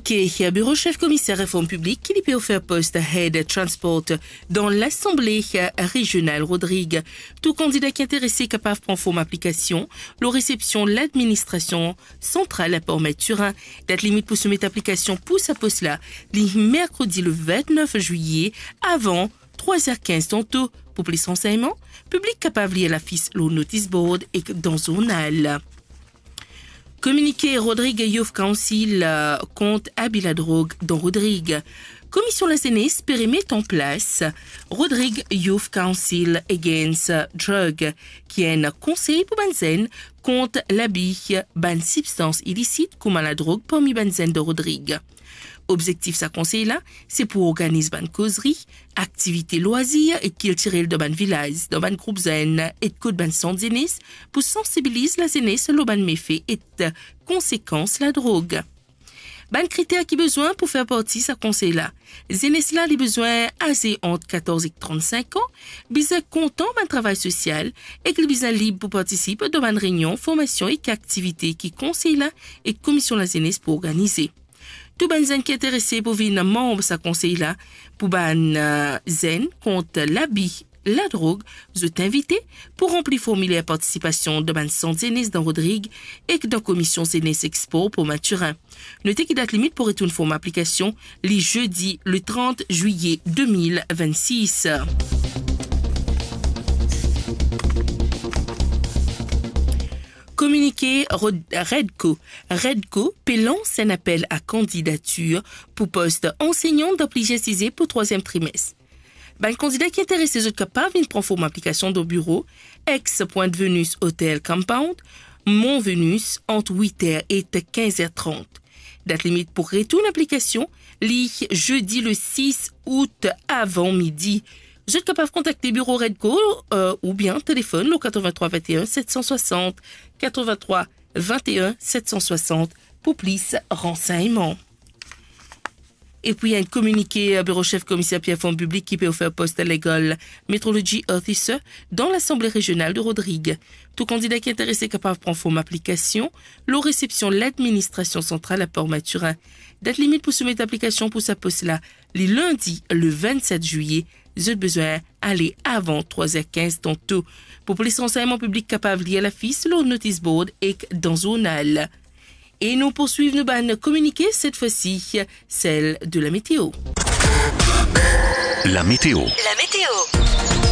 Communiqué, bureau chef commissaire réforme publique qui peut faire poste Head Transport dans l'Assemblée régionale Rodrigue. Tout candidat qui est intéressé capable prendre forme application, la réception l'administration centrale à Port-Mathurin. Date limite pour soumettre application pour sa poste là, le mercredi le 29 juillet avant 3h15 tantôt. Pour plus renseignements, public capable lire l'affiche le notice board et dans zonal. Communiqué Rodrigue Youth Council contre habit la drogue dans Rodrigue. Commission la CNES périmètre en place Rodrigue Youth Council Against Drug qui est un conseil pour Banzen contre l'habit ban substance illicite comme la drogue parmi Banzen de Rodrigue. Objectif sa conseil là, c'est pour organiser ban causerie, activité loisirs et qu'il tire de ban village, de ban groupe zen et de ban sans jeunesse pour sensibiliser la jeunesse le ban méfait et de conséquences la drogue. Ban critère qui besoin pour faire partie sa conseil là. Jeunesse là les besoins âgés entre 14 et 35 ans, besoin content ban travail social et qu'il besoin libre pour participer de ban réunion, formation et activité qui conseil là et commission la jeunesse pour organiser. Tout ban zen qui est intéressé pour venir membre sa conseil là pour ban zen contre l'habit la drogue, vous êtes invité pour remplir formulaire participation de ban sans jeunesse dans Rodrigue et dans commission jeunesse expo pour Mathurin. Notez qu'il date limite pour retourner forme application les jeudi le 30 juillet 2026. Communiqué Redco. Redco lance un appel à candidature pour poste enseignant d'obligé pour 3e trimestre. Le candidat qui est intéressé est capable de prendre forme application de bureau ex-Pointe-Venus Hotel Compound, Mont-Venus entre 8h et 15h30. Date limite pour retourner l'application, jeudi le 6 août avant midi. Vous êtes capable de contacter Bureau Redco ou bien téléphone au 83 21 760 83 21 760 pour plus renseignements. Et puis, il y a un communiqué bureau chef commissaire Pierre Fonds public qui peut offrir poste légal Metrology Officer dans l'Assemblée régionale de Rodrigue. Tout candidat qui est intéressé capable de prendre forme application, la réception l'administration centrale à Port-Mathurin. Date limite pour soumettre l'application pour sa poste là, les lundis le 27 juillet. Vous avez besoin d'aller avant 3h15 tantôt. Pour plus renseignements publics capables liés à l'affiche, le notice board et dans zonal. Et nous poursuivons nos bannes communiquées, cette fois-ci, celle de la météo. La météo. La météo.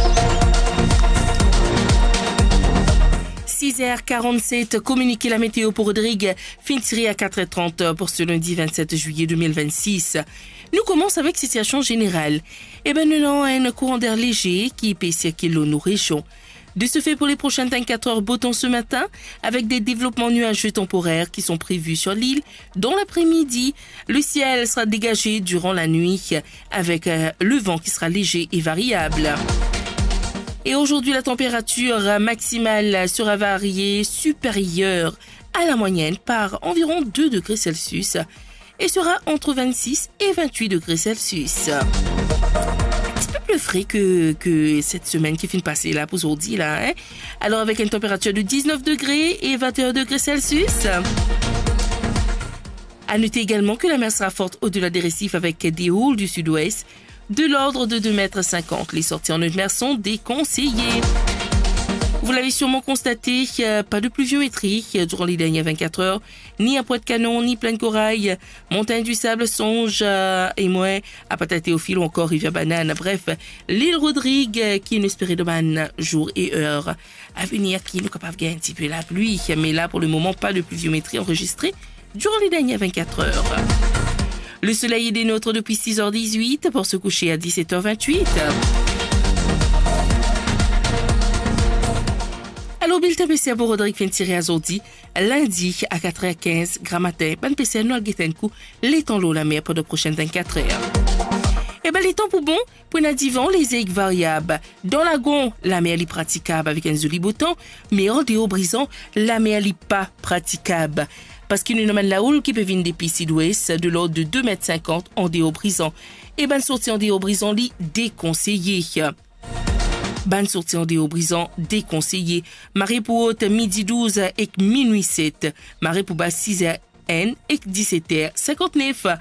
6h47, communiqué la météo pour Rodrigue, fin tiré à 4h30 pour ce lundi 27 juillet 2026. Nous commençons avec situation générale. Nous avons un courant d'air léger qui peut circuler dans nos régions. De ce fait, pour les prochaines 24 heures, beau temps ce matin, avec des développements nuageux temporaires qui sont prévus sur l'île. Dans l'après-midi, le ciel sera dégagé durant la nuit, avec le vent qui sera léger et variable. Et aujourd'hui, la température maximale sera variée supérieure à la moyenne par environ 2 degrés Celsius et sera entre 26 et 28 degrés Celsius. Plus frais que cette semaine qui vient de passer là pour aujourd'hui là, hein? Alors avec une température de 19 degrés et 21 degrés Celsius. À noter également que la mer sera forte au-delà des récifs avec des houles du sud-ouest de l'ordre de 2,50 m. Les sorties en haute mer sont déconseillées. Vous l'avez sûrement constaté, pas de pluviométrie durant les dernières 24 heures, ni à Pointe-Canon, ni Plaine Corail, Montagne du Sable, Songe et moins, à Patatéophile ou encore Rivière-Banane. Bref, l'île Rodrigue qui est espérée de ban jour et heure à venir, qui est capable de gagner un petit peu la pluie. Mais là, pour le moment, pas de pluviométrie enregistrée durant les dernières 24 heures. Le soleil est des nôtres depuis 6h18 pour se coucher à 17h28. Alors, bulletin PCR pour Rodrigue fin tiré à Zordi, lundi à 4h15, grand matin. Ban PCR nous a coup, les temps l'eau la mer pour les prochaines 24 heures. Et ben, les temps pour bon, pour un divan, les aigues variables. Dans la Gon, la mer est praticable avec un joli beau temps, mais en déo brisant, la mer n'est pas praticable. Parce qu'il y a une la houle qui peut venir des pays sud-ouest de l'ordre de 2,50 m en déo brisant. Et ben, sortie en déo brisant, lit déconseillé. Ban sortie en déo brisant déconseillé. Marée pour haute midi 12 et minuit 7. Marée pour bas 6h N et 17h59.